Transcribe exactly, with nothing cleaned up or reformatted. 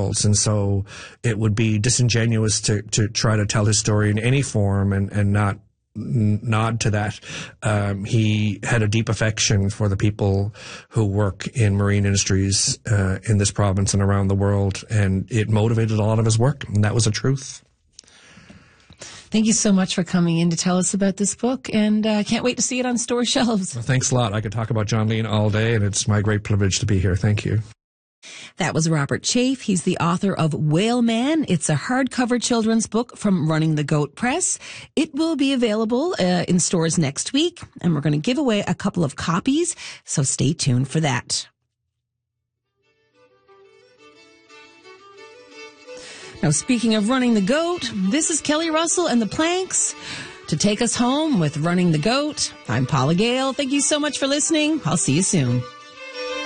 animals. And so it would be disingenuous to, to try to tell his story in any form and, and not nod to that. Um, he had a deep affection for the people who work in marine industries uh, in this province and around the world, and it motivated a lot of his work, and that was a truth. Thank you so much for coming in to tell us about this book, and I uh, can't wait to see it on store shelves. Well, thanks a lot. I could talk about John Lean all day, and it's my great privilege to be here. Thank you. That was Robert Chafe. He's the author of Whale Man. It's a hardcover children's book from Running the Goat Press. It will be available uh, in stores next week, and we're going to give away a couple of copies, so stay tuned for that. Now, speaking of running the goat, this is Kelly Russell and the Planks to take us home with Running the Goat. I'm Paula Gale. Thank you so much for listening. I'll see you soon.